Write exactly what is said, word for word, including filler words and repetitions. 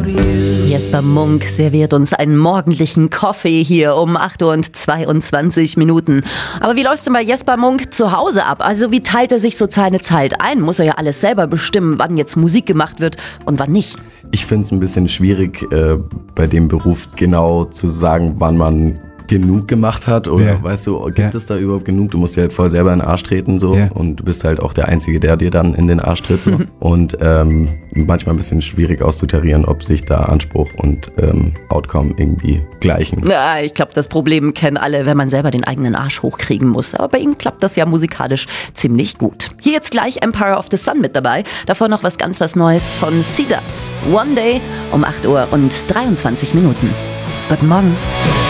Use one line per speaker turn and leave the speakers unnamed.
Jesper Munk serviert uns einen morgendlichen Kaffee hier um acht Uhr und zweiundzwanzig Minuten. Aber wie läuft's denn bei Jesper Munk zu Hause ab? Also wie teilt er sich so seine Zeit ein? Muss er ja alles selber bestimmen, wann jetzt Musik gemacht wird und wann nicht?
Ich finde es ein bisschen schwierig, äh, bei dem Beruf genau zu sagen, wann man genug gemacht hat oder
Ja.
weißt du, gibt
Ja.
es da überhaupt genug? Du musst dir halt voll selber in den Arsch treten so
Ja.
und du bist halt auch der Einzige, der dir dann in den Arsch tritt so. Und ähm, manchmal ein bisschen schwierig auszutarieren, ob sich da Anspruch und ähm, Outcome irgendwie gleichen.
Ja, ich glaube, das Problem kennen alle, wenn man selber den eigenen Arsch hochkriegen muss. Aber bei ihm klappt das ja musikalisch ziemlich gut. Hier jetzt gleich Empire of the Sun mit dabei. Davor noch was ganz was Neues von C-Dubs. One Day um acht Uhr und dreiundzwanzig Minuten. Guten Morgen.